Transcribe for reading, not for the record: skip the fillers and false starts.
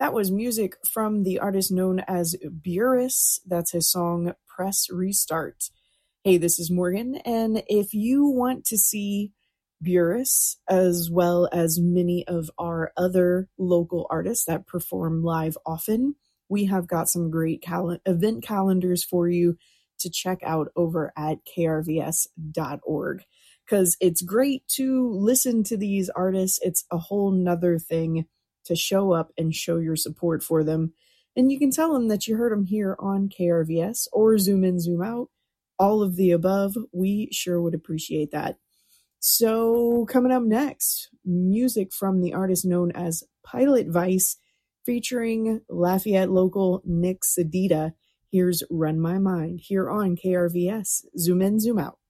That was music from the artist known as Burris. That's his song Press Restart. Hey, this is Morgan, and if you want to see Burris as well as many of our other local artists that perform live often, we have got some great event calendars for you to check out over at krvs.org, because it's great to listen to these artists. It's a whole nother thing to show up and show your support for them. And you can tell them that you heard them here on KRVS or Zoom in, Zoom out, all of the above. We sure would appreciate that. So coming up next, music from the artist known as Pilot Vice featuring Lafayette local Nick Sedita. Here's Run My Mind here on KRVS. Zoom in, Zoom out.